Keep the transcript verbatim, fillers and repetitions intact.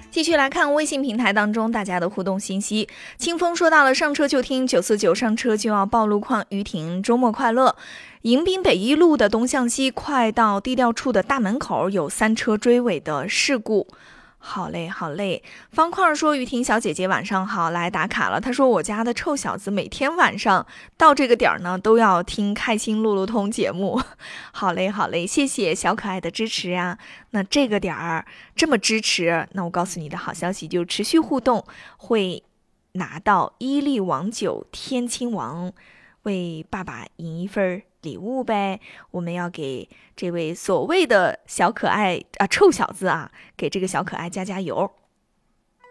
继续来看微信平台当中大家的互动信息。清风说到了上车就听九四九，上车就要报路况。于婷周末快乐。迎宾北一路的东向西快到地调处的大门口有三车追尾的事故。好嘞好嘞。方块说于婷小姐姐晚上好，来打卡了。他说我家的臭小子每天晚上到这个点儿呢都要听开心路路通节目。好嘞好嘞，谢谢小可爱的支持啊。那这个点儿这么支持，那我告诉你的好消息就持续互动，会拿到伊利王九天亲王，为爸爸赢一份礼物呗。我们要给这位所谓的小可爱啊臭小子啊，给这个小可爱加加油。